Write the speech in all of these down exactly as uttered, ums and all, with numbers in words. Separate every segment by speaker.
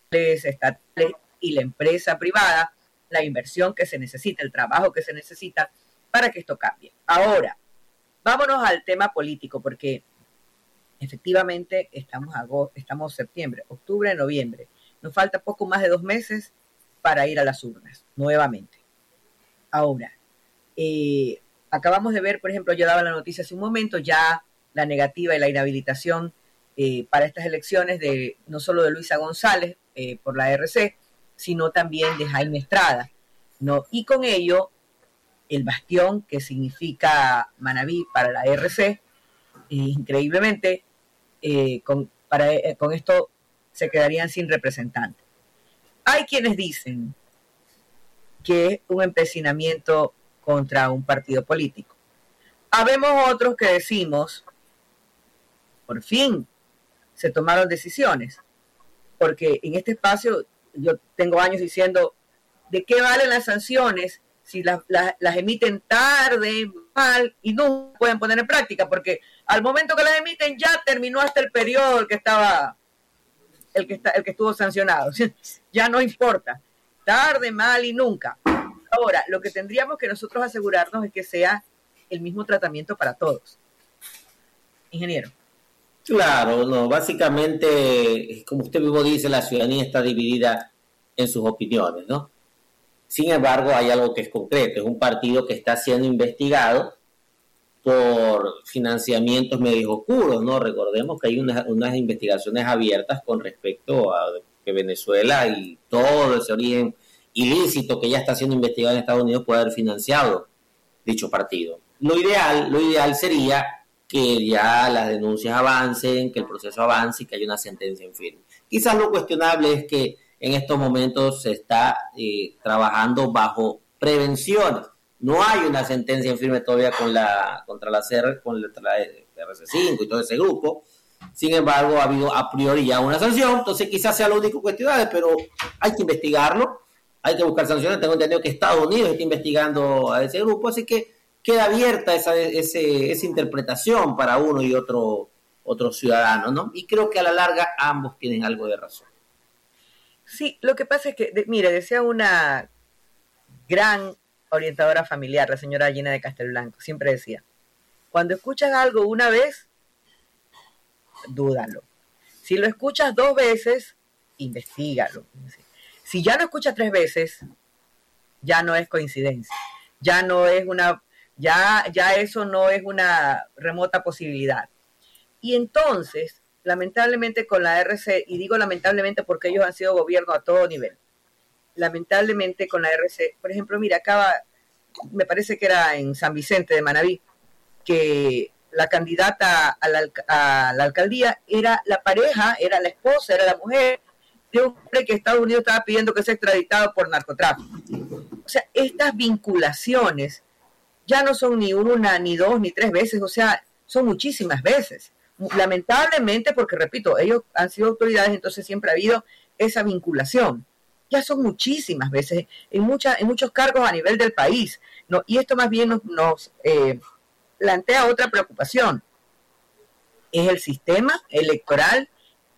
Speaker 1: estatales y la empresa privada, la inversión que se necesita, el trabajo que se necesita para que esto cambie. Ahora, vámonos al tema político, porque efectivamente estamos agosto, estamos septiembre, octubre, noviembre. Nos falta poco más de dos meses para ir a las urnas, nuevamente. Ahora, eh, acabamos de ver, por ejemplo, yo daba la noticia hace un momento, ya la negativa y la inhabilitación eh, para estas elecciones de no solo de Luisa González eh, por la R C, sino también de Jaime Estrada, ¿no? Y con ello, el bastión que significa Manabí para la R C, eh, increíblemente, eh, con, para, eh, con esto se quedarían sin representante. Hay quienes dicen que es un empecinamiento contra un partido político. Habemos otros que decimos, por fin se tomaron decisiones, porque en este espacio yo tengo años diciendo, ¿de qué valen las sanciones si las, las, las emiten tarde, mal y no pueden poner en práctica? Porque al momento que las emiten ya terminó hasta el periodo el que estaba, el que está, el que estuvo sancionado. Ya no importa, tarde, mal y nunca. Ahora, lo que tendríamos que nosotros asegurarnos es que sea el mismo tratamiento para todos. Ingeniero.
Speaker 2: Claro, no, básicamente, como usted mismo dice, la ciudadanía está dividida en sus opiniones, ¿no? Sin embargo, hay algo que es concreto, es un partido que está siendo investigado por financiamientos medios oscuros, ¿no? Recordemos que hay unas, unas investigaciones abiertas con respecto a que Venezuela y todo ese origen ilícito que ya está siendo investigado en Estados Unidos puede haber financiado dicho partido. Lo ideal, lo ideal sería que ya las denuncias avancen, que el proceso avance y que haya una sentencia en firme. Quizás lo cuestionable es que en estos momentos se está eh, trabajando bajo prevenciones. No hay una sentencia en firme todavía con la, contra la C R, con la, la R C cinco y todo ese grupo. Sin embargo, ha habido a priori ya una sanción, entonces quizás sea lo único cuestionable, pero hay que investigarlo, hay que buscar sanciones. Tengo entendido que Estados Unidos está investigando a ese grupo, así que queda abierta esa, ese, esa interpretación para uno y otro, otro ciudadano, ¿no? Y creo que a la larga ambos tienen algo de razón.
Speaker 1: Sí, lo que pasa es que, de, mire, decía una gran orientadora familiar, la señora Gina de Castelblanco, siempre decía, cuando escuchas algo una vez, dúdalo. Si lo escuchas dos veces, investígalo. Si ya lo escuchas tres veces, ya no es coincidencia, ya no es una, ya, ya eso no es una remota posibilidad. Y entonces, lamentablemente con la R C, y digo lamentablemente porque ellos han sido gobierno a todo nivel, lamentablemente con la R C, por ejemplo, mira, acaba, me parece que era en San Vicente de Manabí, que la candidata a la, a la alcaldía era la pareja, era la esposa, era la mujer de un hombre que Estados Unidos estaba pidiendo que sea extraditado por narcotráfico. O sea, estas vinculaciones ya no son ni una, ni dos, ni tres veces, o sea, son muchísimas veces. Lamentablemente, porque repito, ellos han sido autoridades, entonces siempre ha habido esa vinculación. Ya son muchísimas veces, en, mucha, en muchos cargos a nivel del país, ¿no? Y esto más bien nos, nos eh, plantea otra preocupación. ¿Es el sistema electoral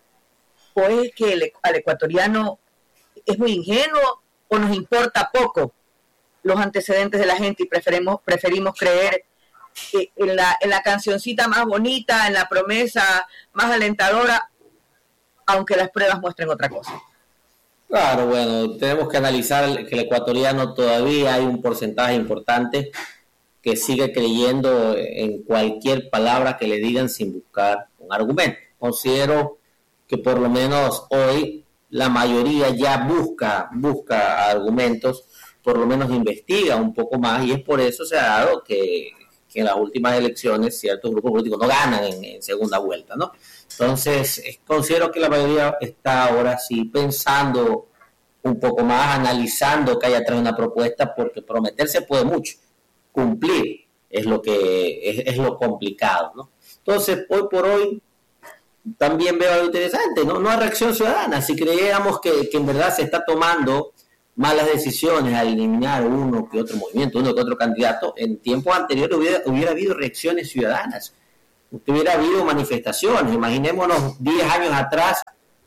Speaker 1: o es que el, al ecuatoriano es muy ingenuo o nos importa poco los antecedentes de la gente y preferimos, preferimos creer que en la, en la cancioncita más bonita, en la promesa más alentadora, aunque las pruebas muestren otra cosa?
Speaker 2: Claro, bueno, tenemos que analizar que el ecuatoriano todavía hay un porcentaje importante que sigue creyendo en cualquier palabra que le digan sin buscar un argumento. Considero que por lo menos hoy la mayoría ya busca, busca argumentos, por lo menos investiga un poco más, y es por eso se ha dado que, que en las últimas elecciones ciertos grupos políticos no ganan en, en segunda vuelta, ¿no? Entonces, considero que la mayoría está ahora sí pensando un poco más, analizando que hay atrás una propuesta, porque prometer se puede mucho, cumplir es lo que es, es lo complicado, ¿no? Entonces, hoy por hoy también veo algo interesante, ¿no? No hay reacción ciudadana. Si creyéramos que, que en verdad se está tomando malas decisiones al eliminar uno que otro movimiento, uno que otro candidato, en tiempos anteriores hubiera, hubiera habido reacciones ciudadanas, hubiera habido manifestaciones. Imaginémonos diez años atrás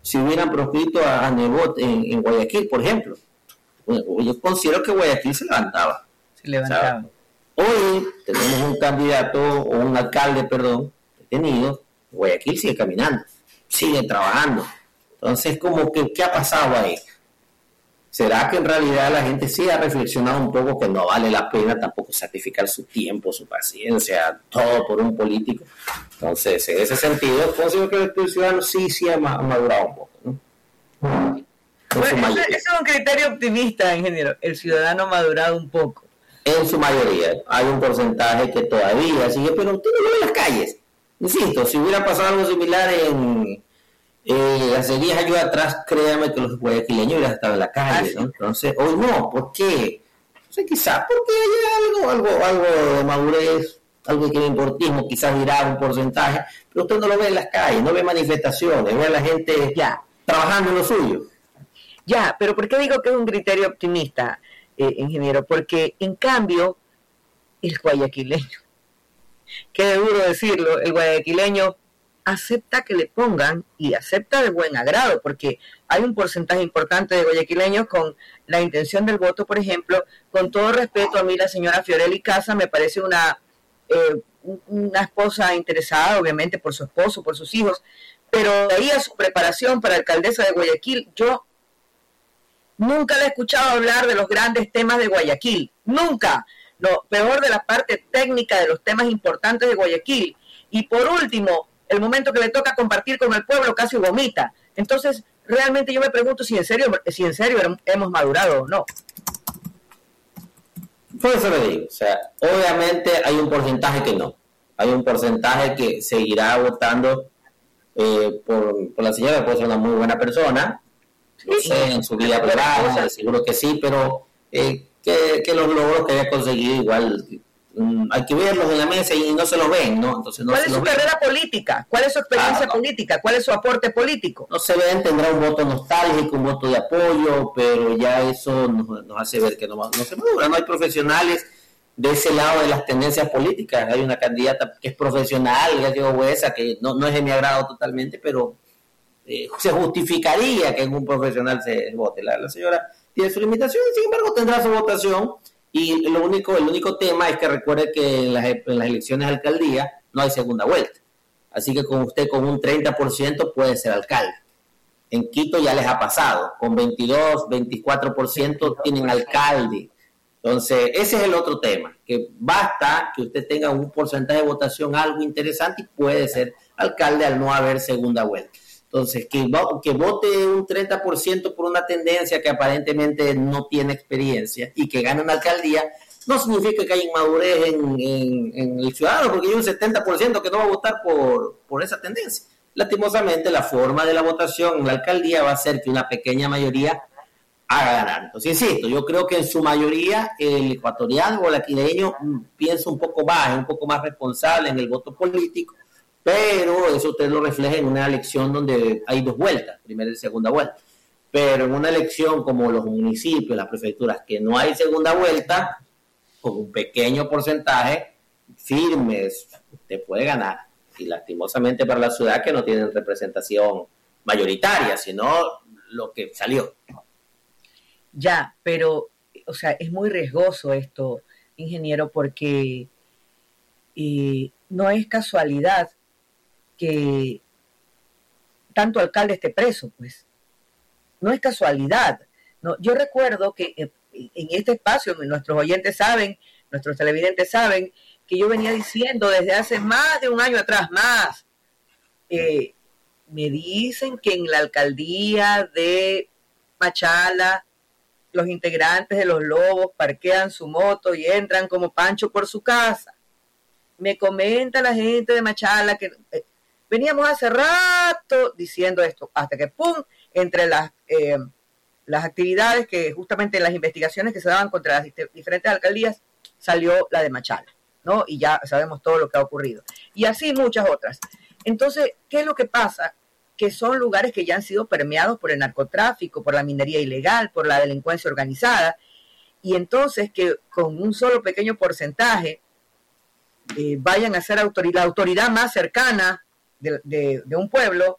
Speaker 2: si hubieran proscrito a, a Nebot en, en Guayaquil, por ejemplo. Bueno, yo considero que Guayaquil se levantaba.
Speaker 1: Se levantaba.
Speaker 2: O sea, hoy tenemos un candidato, o un alcalde, perdón, detenido. Guayaquil sigue caminando, sigue trabajando. Entonces, como que, ¿qué ha pasado ahí? ¿Será que en realidad la gente sí ha reflexionado un poco que no vale la pena tampoco sacrificar su tiempo, su paciencia, todo por un político? Entonces, en ese sentido, considero que el ciudadano sí, sí ha madurado un poco, ¿no?
Speaker 1: Bueno, ese, ese es un criterio optimista, ingeniero. El ciudadano ha madurado un poco.
Speaker 2: En su mayoría. Hay un porcentaje que todavía sigue, pero usted no lo ve en las calles. Insisto, si hubiera pasado algo similar en... Eh, hace diez años atrás, créame que los guayaquileños hubieran estado en la calle, ¿no? Entonces, hoy no, ¿por qué? O sea, quizás porque hay algo, algo, algo de madurez, algo que importismo, quizás dirá un porcentaje, pero usted no lo ve en las calles, no ve manifestaciones, ve a la gente ya trabajando en lo suyo.
Speaker 1: Ya, pero ¿por qué digo que es un criterio optimista, eh, ingeniero? Porque, en cambio, el guayaquileño, qué duro decirlo, el guayaquileño acepta que le pongan y acepta de buen agrado, porque hay un porcentaje importante de guayaquileños con la intención del voto. Por ejemplo, con todo respeto, a mí la señora Fiorelli Casa me parece una eh, una esposa interesada, obviamente, por su esposo, por sus hijos, pero de ahí a su preparación para alcaldesa de Guayaquil, yo nunca la he escuchado hablar de los grandes temas de Guayaquil, nunca, lo peor de la parte técnica de los temas importantes de Guayaquil, y por último, el momento que le toca compartir con el pueblo casi vomita. Entonces, realmente yo me pregunto si en serio, si en serio hemos madurado o no.
Speaker 2: Por eso le digo, o sea, obviamente hay un porcentaje que no. Hay un porcentaje que seguirá votando eh, por, por la señora, que puede ser una muy buena persona, no sé, en su vida privada, seguro que sí, pero eh, que, que los logros que haya conseguido igual... hay que verlos en la mesa y no se los ven, ¿no? Entonces, no
Speaker 1: ¿cuál
Speaker 2: se
Speaker 1: es su
Speaker 2: ven.
Speaker 1: carrera política? ¿Cuál es su experiencia ah, no. política? ¿Cuál es su aporte político?
Speaker 2: No se ven, tendrá un voto nostálgico, un voto de apoyo, pero ya eso nos, nos hace ver que no, no se madura. No hay profesionales de ese lado de las tendencias políticas. Hay una candidata que es profesional, Gallego Huesa, que no, no es de mi agrado totalmente, pero eh, se justificaría que en un profesional se vote. La, la señora tiene su limitación, sin embargo tendrá su votación. Y lo único, el único tema es que recuerde que en las, en las elecciones de alcaldía no hay segunda vuelta. Así que con usted con un treinta por ciento puede ser alcalde. En Quito ya les ha pasado. Con veintidós, veinticuatro por ciento tienen alcalde. Entonces, ese es el otro tema. Que basta que usted tenga un porcentaje de votación algo interesante y puede ser alcalde al no haber segunda vuelta. Entonces, que, que vote un treinta por ciento por una tendencia que aparentemente no tiene experiencia y que gane una alcaldía, no significa que haya inmadurez en, en, en el ciudadano, porque hay un setenta por ciento que no va a votar por, por esa tendencia. Lastimosamente, la forma de la votación en la alcaldía va a ser que una pequeña mayoría haga ganar. Entonces, insisto, yo creo que en su mayoría el ecuatoriano o el aquileño piensa un poco más, es un poco más responsable en el voto político, pero eso usted lo refleja en una elección donde hay dos vueltas, primera y segunda vuelta. Pero en una elección como los municipios, las prefecturas, que no hay segunda vuelta, con un pequeño porcentaje, firmes, usted puede ganar. Y lastimosamente para la ciudad que no tienen representación mayoritaria, sino lo que salió.
Speaker 1: Ya, pero, o sea, es muy riesgoso esto, ingeniero, porque eh, no es casualidad que tanto alcalde esté preso, pues. No es casualidad. No, yo recuerdo que en, en este espacio, nuestros oyentes saben, nuestros televidentes saben, que yo venía diciendo desde hace más de un año atrás, más, eh, me dicen que en la alcaldía de Machala, los integrantes de los Lobos parquean su moto y entran como Pancho por su casa. Me comenta la gente de Machala que eh, veníamos hace rato diciendo esto, hasta que pum, entre las eh, las actividades que justamente las investigaciones que se daban contra las diferentes alcaldías, salió la de Machala, ¿no? Y ya sabemos todo lo que ha ocurrido. Y así muchas otras. Entonces, ¿qué es lo que pasa? Que son lugares que ya han sido permeados por el narcotráfico, por la minería ilegal, por la delincuencia organizada, y entonces que con un solo pequeño porcentaje eh, vayan a ser autoridad, la autoridad más cercana de, de, de un pueblo,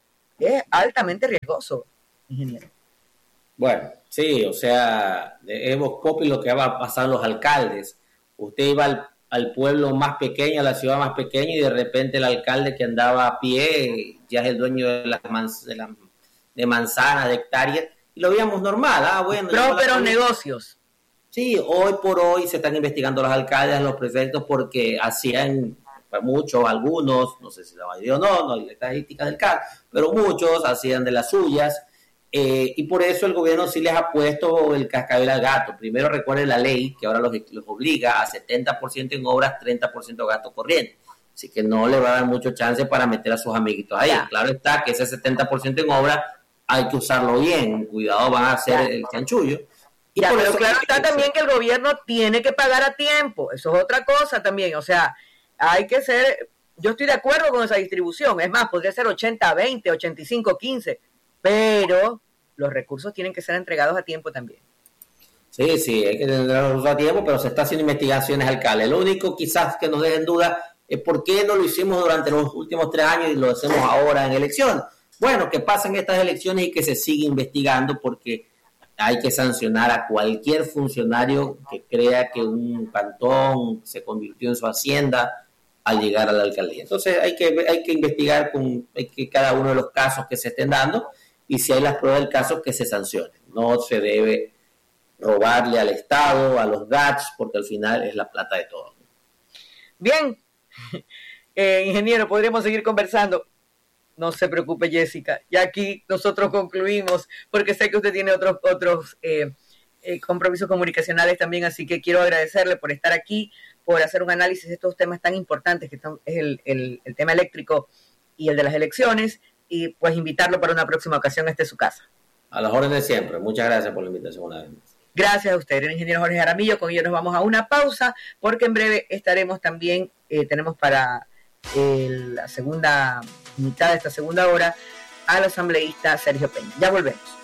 Speaker 1: es altamente riesgoso, ingeniero.
Speaker 2: Bueno, sí, o sea, es Vox Populi lo que va a pasar los alcaldes. Usted iba al, al pueblo más pequeño, a la ciudad más pequeña, y de repente el alcalde que andaba a pie ya es el dueño de las manz- de, la, de manzanas, de hectáreas, y lo veíamos normal. Ah, bueno.
Speaker 1: Prósperos negocios.
Speaker 2: Sí, hoy por hoy se están investigando los alcaldes, los prefectos, porque hacían, muchos, algunos, no sé si la mayoría o no, no hay la estadística del caso, pero muchos hacían de las suyas, eh, y por eso el gobierno sí les ha puesto el cascabel al gato. Primero recuerden la ley que ahora los, los obliga a setenta por ciento en obras, treinta por ciento gasto corriente, así que no le va a dar mucho chance para meter a sus amiguitos ahí. Ya. Claro está que ese setenta por ciento en obras hay que usarlo bien, cuidado, van a hacer ya. el chanchullo.
Speaker 1: Y ya, por pero eso claro está también que el gobierno tiene que pagar a tiempo, eso es otra cosa también, o sea, hay que ser, yo estoy de acuerdo con esa distribución, es más, podría ser ochenta veinte, ochenta y cinco quince, pero los recursos tienen que ser entregados a tiempo también.
Speaker 2: Sí, sí, hay que entregarlos a tiempo, pero se está haciendo investigaciones, alcalde. Lo único quizás que nos deje en duda es por qué no lo hicimos durante los últimos tres años y lo hacemos ahora en elecciones. Bueno, que pasen estas elecciones y que se siga investigando, porque hay que sancionar a cualquier funcionario que crea que un cantón se convirtió en su hacienda al llegar a la alcaldía. Entonces hay que hay que investigar con hay que cada uno de los casos que se estén dando, y si hay las pruebas del caso, que se sancione. No se debe robarle al Estado, a los G A T S, porque al final es la plata de todos.
Speaker 1: Bien, eh, ingeniero, podríamos seguir conversando. No se preocupe, Jessica. Y aquí nosotros concluimos, porque sé que usted tiene otros otros eh, eh, compromisos comunicacionales también, así que quiero agradecerle por estar aquí, por hacer un análisis de estos temas tan importantes, que son, es el, el, el tema eléctrico y el de las elecciones, y pues invitarlo para una próxima ocasión. Esta es su casa.
Speaker 2: A las órdenes de siempre. Muchas gracias por la invitación una vez más.
Speaker 1: Gracias a usted, el ingeniero Jorge Jaramillo. Con ello nos vamos a una pausa, porque en breve estaremos también, eh, tenemos para eh, la segunda mitad de esta segunda hora al asambleísta Sergio Peña. Ya volvemos.